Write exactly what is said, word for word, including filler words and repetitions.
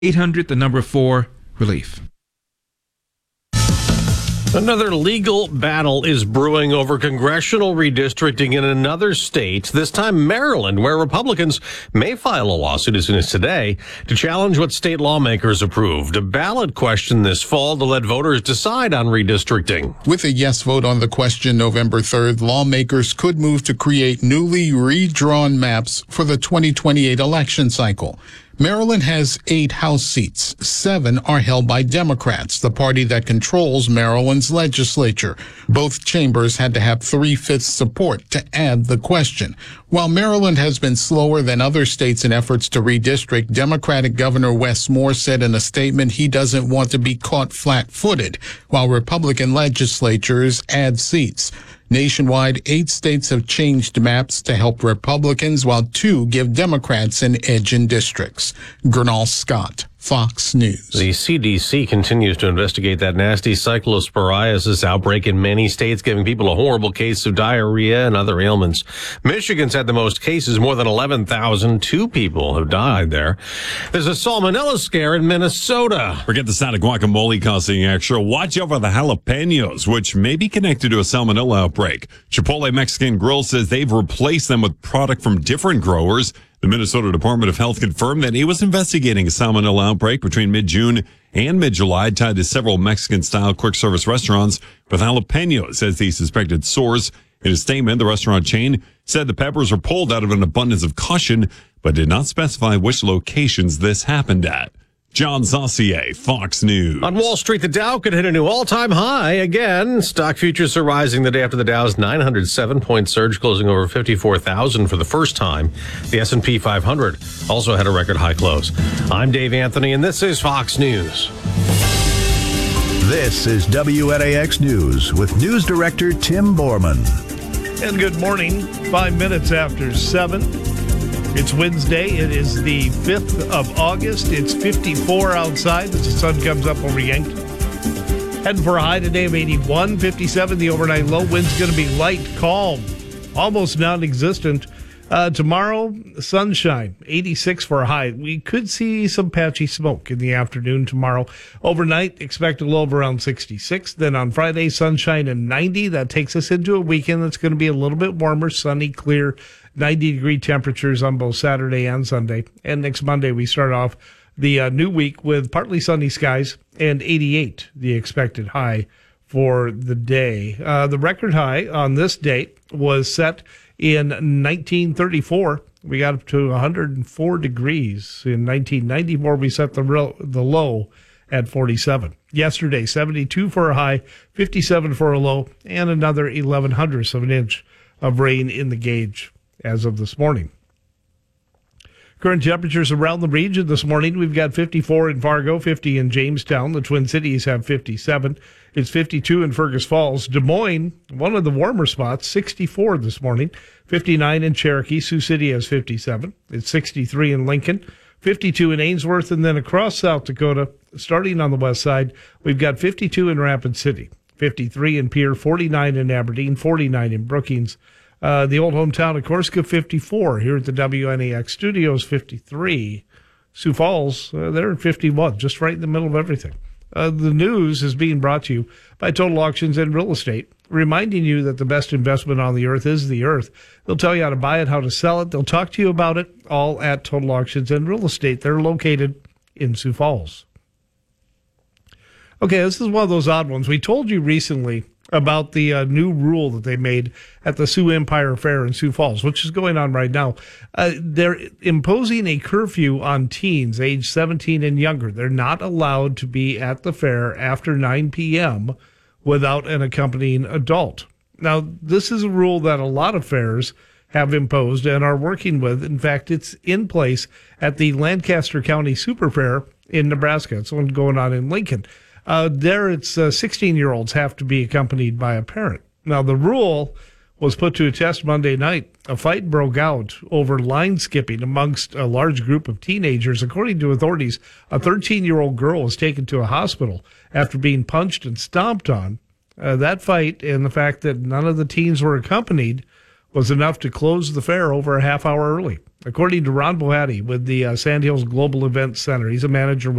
eight hundred, the number four, relief. Another legal battle is brewing over congressional redistricting in another state, this time Maryland, where Republicans may file a lawsuit as soon as today to challenge what state lawmakers approved. A ballot question this fall to let voters decide on redistricting. With a yes vote on the question November third, lawmakers could move to create newly redrawn maps for the twenty twenty-eight election cycle. Maryland has eight House seats. Seven are held by Democrats, the party that controls Maryland's legislature. Both chambers had to have three-fifths support to add the question. While Maryland has been slower than other states in efforts to redistrict, Democratic Governor Wes Moore said in a statement he doesn't want to be caught flat-footed, while Republican legislatures add seats. Nationwide, eight states have changed maps to help Republicans, while two give Democrats an edge in districts. Gernal Scott, Fox News. The C D C continues to investigate that nasty cyclosporiasis outbreak in many states, giving people a horrible case of diarrhea and other ailments. Michigan's had the most cases, more than eleven thousand. Two people have died there. There's a salmonella scare in Minnesota. Forget the sound of guacamole causing extra. Watch out for the jalapenos, which may be connected to a salmonella outbreak. Chipotle Mexican Grill says they've replaced them with product from different growers. The Minnesota Department of Health confirmed that it was investigating a salmonella outbreak between mid-June and mid-July tied to several Mexican-style quick-service restaurants with jalapenos as the suspected source. In a statement, the restaurant chain said the peppers were pulled out of an abundance of caution, but did not specify which locations this happened at. John Saucier, Fox News. On Wall Street, the Dow could hit a new all-time high again. Stock futures are rising the day after the Dow's nine hundred seven point surge, closing over fifty-four thousand for the first time. The S and P five hundred also had a record high close. I'm Dave Anthony, and this is Fox News. This is W N A X News with News Director Tim Borman. And good morning. Five minutes after seven. It's Wednesday. It is the fifth of August. It's fifty-four outside as the sun comes up over Yankton. Heading for a high today of eighty-one, fifty-seven. The overnight low. Wind's going to be light, calm, almost non-existent. Uh, tomorrow, sunshine, eighty-six for a high. We could see some patchy smoke in the afternoon tomorrow. Overnight, expect a low of around sixty-six. Then on Friday, sunshine and ninety. That takes us into a weekend that's going to be a little bit warmer, sunny, clear, ninety degree temperatures on both Saturday and Sunday. And next Monday, we start off the uh, new week with partly sunny skies and eighty-eight, the expected high for the day. Uh, the record high on this date was set in nineteen thirty-four. We got up to one hundred four degrees. In nineteen ninety-four, we set the real, the low at forty-seven. Yesterday, seventy-two for a high, fifty-seven for a low, and another eleven hundredths of an inch of rain in the gauge as of this morning. Current temperatures around the region this morning. We've got fifty-four in Fargo, fifty in Jamestown. The Twin Cities have fifty-seven. It's fifty-two in Fergus Falls. Des Moines, one of the warmer spots, sixty-four this morning. fifty-nine in Cherokee. Sioux City has fifty-seven. It's sixty-three in Lincoln. fifty-two in Ainsworth. And then across South Dakota, starting on the west side, we've got fifty-two in Rapid City. fifty-three in Pierre. forty-nine in Aberdeen. forty-nine in Brookings. Uh, the old hometown of Corsica, fifty-four. Here at the W N A X studios, fifty-three. Sioux Falls, uh, they're at fifty-one, just right in the middle of everything. Uh, the news is being brought to you by Total Auctions and Real Estate, reminding you that the best investment on the earth is the earth. They'll tell you how to buy it, how to sell it. They'll talk to you about it, all at Total Auctions and Real Estate. They're located in Sioux Falls. Okay, this is one of those odd ones. We told you recently about the uh, new rule that they made at the Sioux Empire Fair in Sioux Falls, which is going on right now. Uh, they're imposing a curfew on teens age seventeen and younger. They're not allowed to be at the fair after nine p.m. without an accompanying adult. Now, this is a rule that a lot of fairs have imposed and are working with. In fact, it's in place at the Lancaster County Super Fair in Nebraska. It's one going on in Lincoln. Uh, there, it's uh, sixteen-year-olds have to be accompanied by a parent. Now, the rule was put to a test Monday night. A fight broke out over line skipping amongst a large group of teenagers. According to authorities, a thirteen-year-old girl was taken to a hospital after being punched and stomped on. Uh, that fight and the fact that none of the teens were accompanied was enough to close the fair over a half hour early. According to Ron Bohatti with the uh, Sandhills Global Events Center, he's a manager with